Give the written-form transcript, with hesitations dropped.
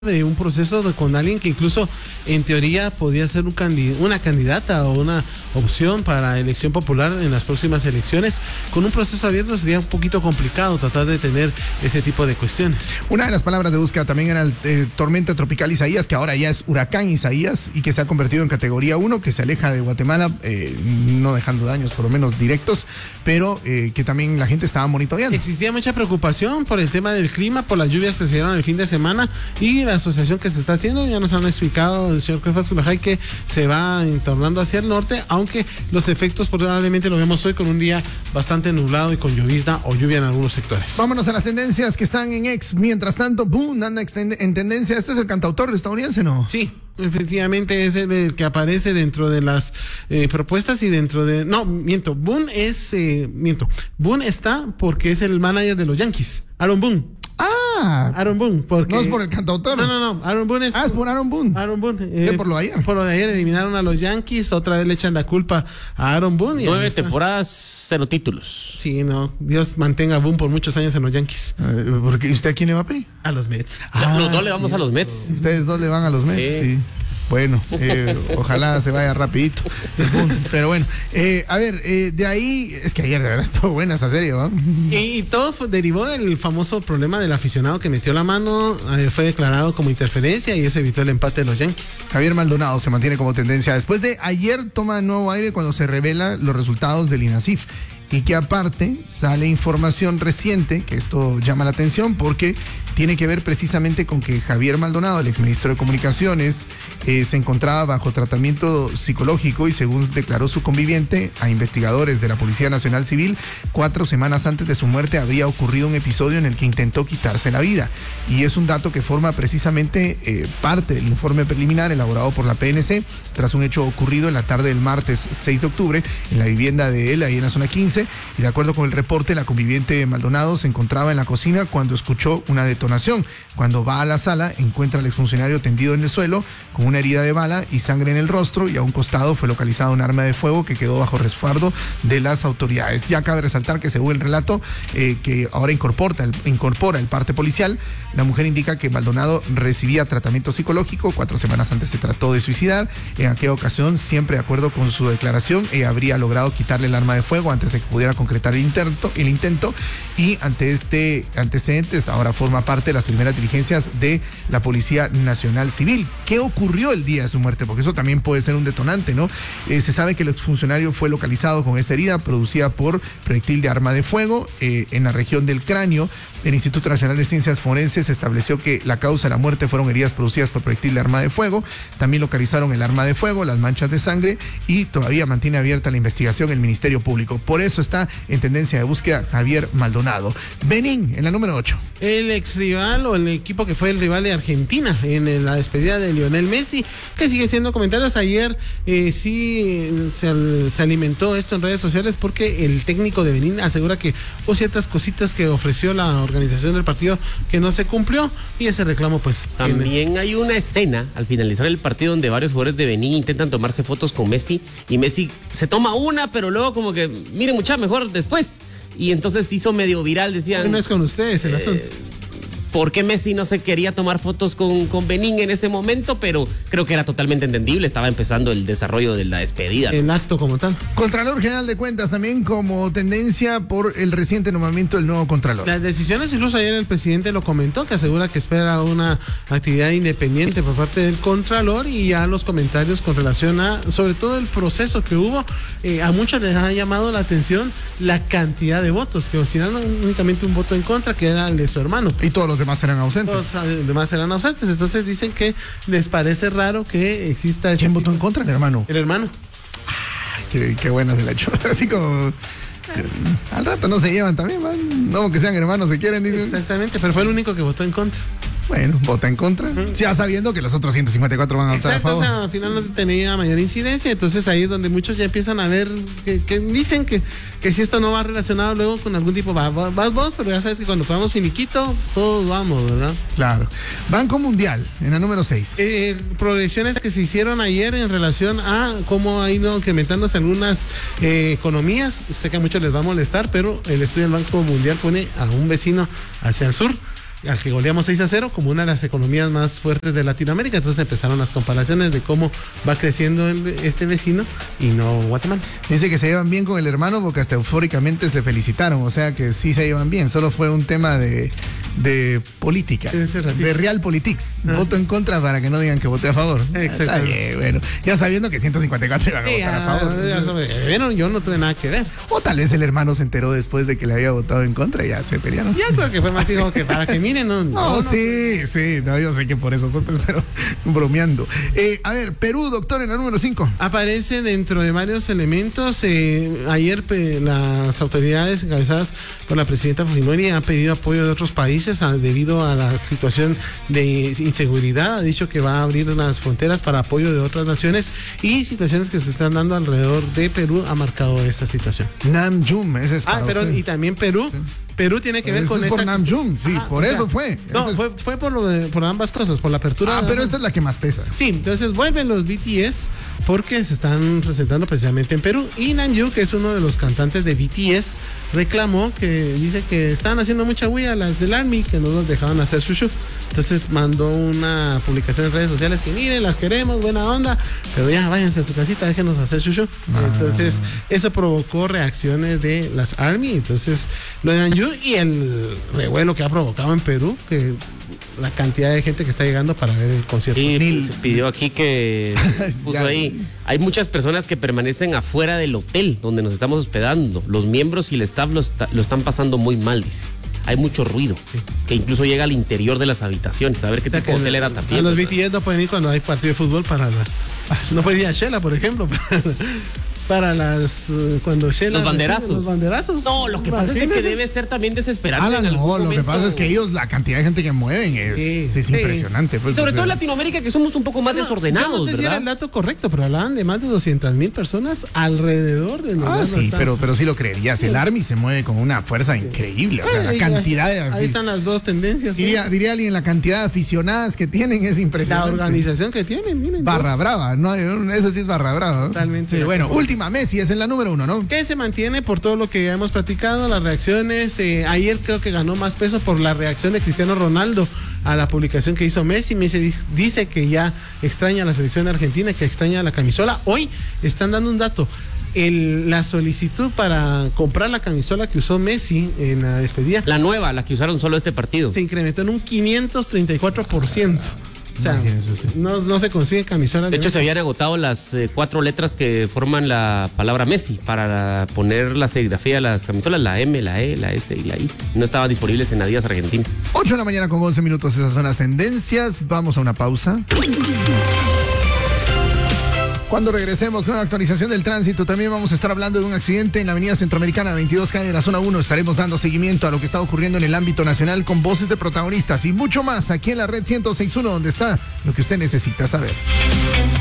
de un proceso con alguien que incluso en teoría podía ser una candidata o una opción para elección popular en las próximas elecciones. Con un proceso abierto sería un poquito complicado tratar de tener ese tipo de cuestiones. Una de las palabras de búsqueda también era el tormenta tropical Isaías, que ahora ya es huracán Isaías y que se ha convertido en categoría 1, que se aleja de Guatemala, no dejando daños por lo menos directos, pero que también la gente estaba monitoreando. Existía mucha preocupación por el tema del clima, por las lluvias que se dieron el fin de semana, y la asociación que se está haciendo, ya nos han explicado el señor Cleofás Zulajay que se va entornando hacia el norte, aunque los efectos probablemente lo vemos hoy con un día bastante nublado y con llovizna o lluvia en algunos sectores. Vámonos a las tendencias que están en X. Mientras tanto, Boone anda en tendencia. Este es el cantautor estadounidense, ¿no? Sí. Efectivamente es el que aparece dentro de las propuestas y dentro de... No, miento. Boone está porque es el manager de los Yankees, Aaron Boone. Aaron Boone, porque... No es por el cantautor. No. Aaron Boone es... es por Aaron Boone. Aaron Boone. ¿Qué por lo de ayer? Por lo de ayer eliminaron a los Yankees, otra vez le echan la culpa a Aaron Boone. 9 temporadas, 0 títulos. Sí, no. Dios mantenga a Boone por muchos años en los Yankees. Porque ¿usted a quién le va a pedir? A los Mets. Los dos le vamos a los Mets. Ustedes dos le van a los Mets, sí. Bueno, ojalá se vaya rapidito. Pero bueno, a ver, de ahí, es que ayer de verdad estuvo buena esa serie, ¿no? Y todo derivó del famoso problema del aficionado que metió la mano, fue declarado como interferencia y eso evitó el empate de los Yankees. Javier Maldonado se mantiene como tendencia. Después de ayer toma nuevo aire cuando se revela los resultados del INASIF. Y que aparte sale información reciente, que esto llama la atención porque tiene que ver precisamente con que Javier Maldonado, el exministro de Comunicaciones, se encontraba bajo tratamiento psicológico y según declaró su conviviente a investigadores de la Policía Nacional Civil, 4 semanas antes de su muerte habría ocurrido un episodio en el que intentó quitarse la vida. Y es un dato que forma precisamente parte del informe preliminar elaborado por la PNC tras un hecho ocurrido en la tarde del martes 6 de octubre en la vivienda de él ahí en la zona 15. Y de acuerdo con el reporte, la conviviente Maldonado se encontraba en la cocina cuando escuchó una detonación. Cuando va a la sala, encuentra al exfuncionario tendido en el suelo con una herida de bala y sangre en el rostro, y a un costado fue localizada un arma de fuego que quedó bajo resguardo de las autoridades. Ya cabe resaltar que según el relato que ahora incorpora el parte policial, la mujer indica que Maldonado recibía tratamiento psicológico. 4 semanas antes se trató de suicidar. En aquella ocasión, siempre de acuerdo con su declaración, habría logrado quitarle el arma de fuego antes de que pudiera concretar el intento, y ante este antecedente ahora forma parte de las primeras diligencias de la Policía Nacional Civil. ¿Qué ocurrió el día de su muerte? Porque eso también puede ser un detonante, ¿no? Se sabe que el exfuncionario fue localizado con esa herida producida por proyectil de arma de fuego en la región del cráneo. El Instituto Nacional de Ciencias Forenses estableció que la causa de la muerte fueron heridas producidas por proyectil de arma de fuego. También localizaron el arma de fuego, las manchas de sangre, y todavía mantiene abierta la investigación el Ministerio Público. Por eso está en tendencia de búsqueda Javier Maldonado. Benín, en la número 8. El ex rival o el equipo que fue el rival de Argentina en la despedida de Lionel Messi, que sigue siendo comentarios. Ayer se alimentó esto en redes sociales porque el técnico de Benín asegura que hubo ciertas cositas que ofreció la organización del partido que no se cumplió, y ese reclamo pues... También hay una escena al finalizar el partido donde varios jugadores de Benín intentan tomarse fotos con Messi y Messi se toma una, pero luego como que, miren mucha, mejor después. Y entonces se hizo medio viral, decían... No es con ustedes el asunto. ¿Por qué Messi no se quería tomar fotos con Benín en ese momento? Pero creo que era totalmente entendible, estaba empezando el desarrollo de la despedida. El acto como tal. Contralor General de Cuentas también como tendencia por el reciente nombramiento del nuevo Contralor. Las decisiones, incluso ayer el presidente lo comentó, que asegura que espera una actividad independiente por parte del Contralor, y ya los comentarios con relación a, sobre todo el proceso que hubo, a muchos les ha llamado la atención la cantidad de votos, que al final únicamente un voto en contra, que era el de su hermano. Y todos los demás eran ausentes. Los demás eran ausentes. Entonces dicen que les parece raro que exista... ¿Quién votó en contra? El hermano. El hermano. Qué buena se la echó. Así como... al rato no se llevan también, man. No, que sean hermanos, se quieren. Dicen. Exactamente, pero fue el único que votó en contra. Bueno, vota en contra. Ya sabiendo que los otros 154 van a votar a favor. O sea, al final no tenía mayor incidencia. Entonces ahí es donde muchos ya empiezan a ver que dicen que si esto no va relacionado luego con algún tipo, vas vos, pero ya sabes que cuando pagamos finiquito, todos vamos, ¿verdad? Claro. Banco Mundial, en la número 6. Progresiones que se hicieron ayer en relación a cómo ha ido incrementándose algunas economías. Sé que a muchos les va a molestar, pero el estudio del Banco Mundial pone a un vecino hacia el sur al que goleamos 6-0, como una de las economías más fuertes de Latinoamérica. Entonces empezaron las comparaciones de cómo va creciendo este vecino y no Guatemala. Dice que se llevan bien con el hermano porque hasta eufóricamente se felicitaron, o sea que sí se llevan bien, solo fue un tema de política, de realpolitics. Voto en contra para que no digan que voté a favor. Exacto. Bueno, ya sabiendo que 154 iban a votar a favor. Bueno, yo no tuve nada que ver. O tal vez el hermano se enteró después de que le había votado en contra y ya se pelearon. Ya creo que fue más hijo que para que miren. No, sí, yo sé que por eso fue, pues, pero bromeando. A ver, Perú, doctor, en la número 5. Aparece dentro de varios elementos. Ayer las autoridades encabezadas por la presidenta Fujimori han pedido apoyo de otros países debido a la situación de inseguridad. Ha dicho que va a abrir las fronteras para apoyo de otras naciones y situaciones que se están dando alrededor de Perú ha marcado esta situación. Namjoon, ese es para pero usted. y también Perú. Sí. Perú tiene que ver con es por Namjoon, sí, por eso fue. No, fue por ambas cosas, por la apertura. Pero esta es la que más pesa. Sí, entonces vuelven los BTS porque se están presentando precisamente en Perú. Y Namjoon, que es uno de los cantantes de BTS, reclamó que dice que estaban haciendo mucha bulla las del Army, que no nos dejaban hacer su show. Entonces mandó una publicación en redes sociales que miren, las queremos, buena onda, pero ya váyanse a su casita, déjenos hacer su show. Entonces eso provocó reacciones de las Army. Entonces lo de Namjoon y el revuelo que ha provocado en Perú, que la cantidad de gente que está llegando para ver el concierto. Y se pidió aquí que puso ahí. Hay muchas personas que permanecen afuera del hotel donde nos estamos hospedando. Los miembros y el staff lo están pasando muy mal, dice. Hay mucho ruido, que incluso llega al interior de las habitaciones. A ver qué tipo de hotel era también. Los BTS no pueden ir cuando hay partido de fútbol no puede ir a Shela, por ejemplo. Para cuando Shela los banderazos. Los banderazos. No, lo que pasa es que debe ser también desesperante. Lo que pasa es que ellos, la cantidad de gente que mueven es impresionante. Pues, sobre todo en Latinoamérica, que somos un poco más desordenados, no sé ¿verdad? si era el dato correcto, pero hablaban de más de 200,000 personas alrededor de los sí, pero sí lo creerías. El Army se mueve con una fuerza increíble. O sea, la cantidad de... Ahí están las dos tendencias. Diría alguien, la cantidad de aficionadas que tienen es impresionante. La organización que tienen, miren. Barra brava, no, esa sí es barra brava, ¿no? Totalmente. Sí, bueno, última, Messi es en la número 1, ¿no? Que se mantiene por todo lo que ya hemos platicado, las reacciones. Ayer creo que ganó más peso por la reacción de Cristiano Ronaldo a la publicación que hizo Messi. Messi dice que ya extraña a la selección de Argentina, que extraña la camisola. Hoy están dando un dato. La solicitud para comprar la camisola que usó Messi en la despedida. La nueva, la que usaron solo este partido. Se incrementó en un 534%. O sea, no se consigue camisolas. De hecho, se habían agotado las 4 letras que forman la palabra Messi para poner la serigrafía de las camisolas, la M, la E, la S y la I. No estaban disponibles en Adidas Argentina. 8 de la mañana con 11 minutos, esas son las tendencias. Vamos a una pausa. Cuando regresemos con la actualización del tránsito, también vamos a estar hablando de un accidente en la avenida Centroamericana 22 calle de la zona 1. Estaremos dando seguimiento a lo que está ocurriendo en el ámbito nacional con voces de protagonistas y mucho más aquí en la red 106.1, donde está lo que usted necesita saber.